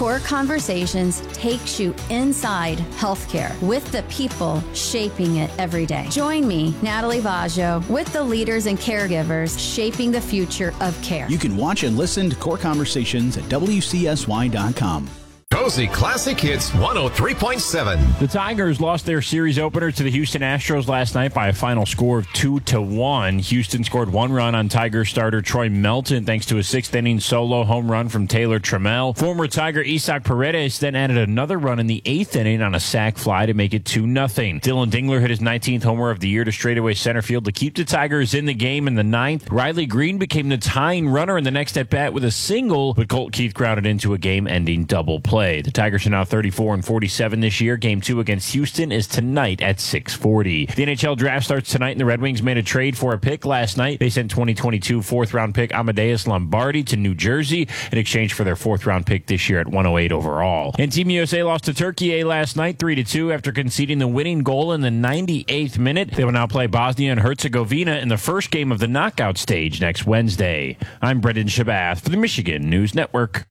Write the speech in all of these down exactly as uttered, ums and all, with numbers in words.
Core Conversations takes you inside healthcare with the people shaping it every day. Join me, Natalie Vaggio, with the leaders and caregivers shaping the future of care. You can watch and listen to Core Conversations at W C S Y dot com. Cozy Classic Hits one oh three point seven. The Tigers lost their series opener to the Houston Astros last night by a final score of two to one. Houston scored one run on Tiger starter Troy Melton thanks to a sixth inning solo home run from Taylor Trammell. Former Tiger Isaac Paredes then added another run in the eighth inning on a sac fly to make it two nothing. Dylan Dingler hit his nineteenth homer of the year to straightaway center field to keep the Tigers in the game in the ninth. Riley Green became the tying runner in the next at bat with a single, but Colt Keith grounded into a game-ending double play. The Tigers are now thirty-four and forty-seven this year. Game two against Houston is tonight at six forty. The N H L draft starts tonight, and the Red Wings made a trade for a pick last night. They sent twenty twenty-two fourth-round pick Amadeus Lombardi to New Jersey in exchange for their fourth-round pick this year at one oh eight overall. And Team U S A lost to Turkey last night three to two after conceding the winning goal in the ninety-eighth minute. They will now play Bosnia and Herzegovina in the first game of the knockout stage next Wednesday. I'm Brendan Shabath for the Michigan News Network.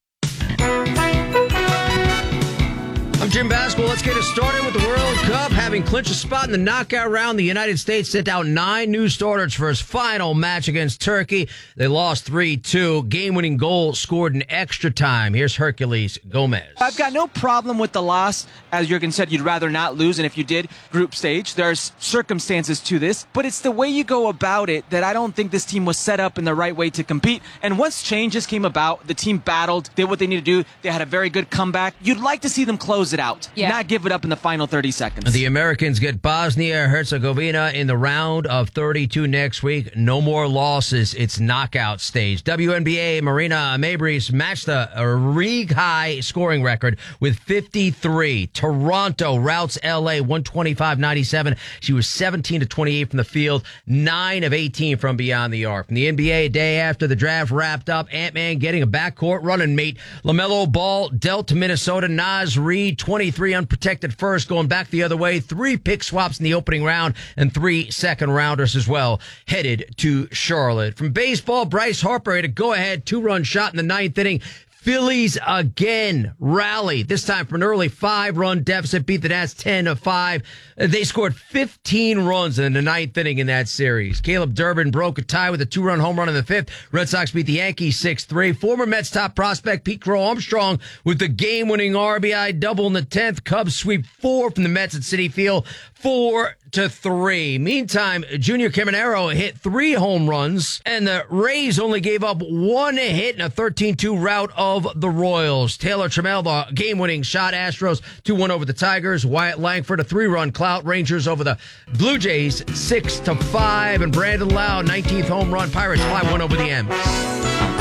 I'm Jim Basketball. Let's get it started with the World Cup. Having clinched a spot in the knockout round, the United States sent out nine new starters for its final match against Turkey. They lost three two. Game-winning goal scored in extra time. Here's Hercules Gomez. I've got no problem with the loss. As Jurgen said, you'd rather not lose, and if you did, group stage. There's circumstances to this, but it's the way you go about it that I don't think this team was set up in the right way to compete. And once changes came about, the team battled, did what they needed to do. They had a very good comeback. You'd like to see them close it out, yeah. Not give it up in the final thirty seconds. The Americans get Bosnia-Herzegovina in the round of thirty-two next week. No more losses. It's knockout stage. W N B A Marina Mabrey matched the league-high scoring record with fifty-three. Toronto routs L A one twenty-five ninety-seven. She was seventeen to twenty-eight from the field, nine of eighteen from beyond the arc. In the N B A, a day after the draft wrapped up, Ant-Man getting a backcourt running mate. LaMelo Ball dealt to Minnesota. Naz Reid, twenty-three unprotected first, going back the other way. Three pick swaps in the opening round and three second rounders as well, headed to Charlotte. From baseball, Bryce Harper had a go-ahead two-run shot in the ninth inning. Phillies again rally, this time from an early five-run deficit, beat the Nats ten to five. They scored fifteen runs in the ninth inning in that series. Caleb Durbin broke a tie with a two-run home run in the fifth. Red Sox beat the Yankees six three. Former Mets top prospect Pete Crow Armstrong with the game-winning R B I double in the tenth. Cubs sweep four from the Mets at Citi Field, four to three. Meantime, Junior Caminero hit three home runs, and the Rays only gave up one hit in a thirteen two rout of the Royals. Taylor Trammell, the game-winning shot. Astros two one over the Tigers. Wyatt Langford, a three-run clout. Rangers over the Blue Jays six to five. And Brandon Lau, nineteenth home run. Pirates five one over the M's.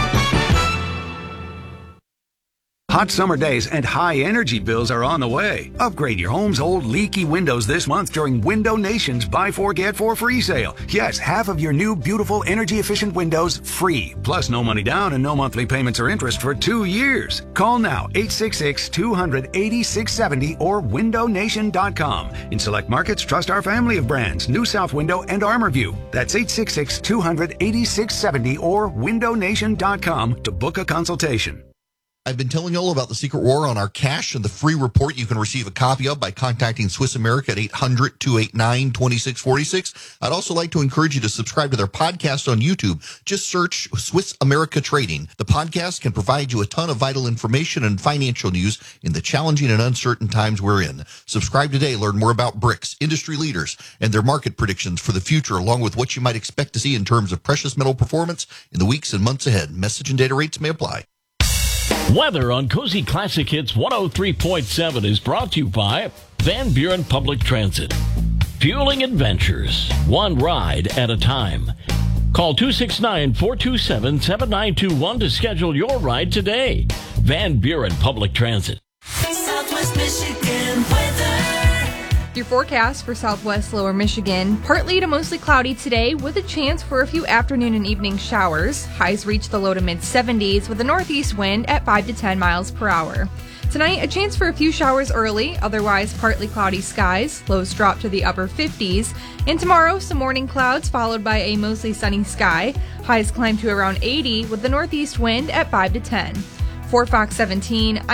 Hot summer days and high energy bills are on the way. Upgrade your home's old leaky windows this month during Window Nation's Buy Four Get Four free sale. Yes, half of your new beautiful energy efficient windows free. Plus no money down and no monthly payments or interest for two years. Call now eight six six, two hundred, eighty-six seventy or window nation dot com. In select markets, trust our family of brands, New South Window and ArmorView. That's eight six six, two hundred, eighty-six seventy or window nation dot com to book a consultation. I've been telling you all about the Secret War on our cash and the free report you can receive a copy of by contacting Swiss America at eight hundred, two eight nine, two six four six. I'd also like to encourage you to subscribe to their podcast on YouTube. Just search Swiss America Trading. The podcast can provide you a ton of vital information and financial news in the challenging and uncertain times we're in. Subscribe today. Learn more about BRICS, industry leaders, and their market predictions for the future, along with what you might expect to see in terms of precious metal performance in the weeks and months ahead. Message and data rates may apply. Weather on Cozy Classic Hits one oh three point seven is brought to you by Van Buren Public Transit. Fueling adventures, one ride at a time. Call two six nine, four two seven, seven nine two one to schedule your ride today. Van Buren Public Transit. Southwest Michigan weather. Your forecast for southwest lower Michigan, partly to mostly cloudy today with a chance for a few afternoon and evening showers. Highs reach the low to mid seventies with a northeast wind at five to ten miles per hour. Tonight, a chance for a few showers early, otherwise partly cloudy skies. Lows drop to the upper fifties. And tomorrow, some morning clouds followed by a mostly sunny sky. Highs climb to around eighty with the northeast wind at five to ten. For Fox seventeen,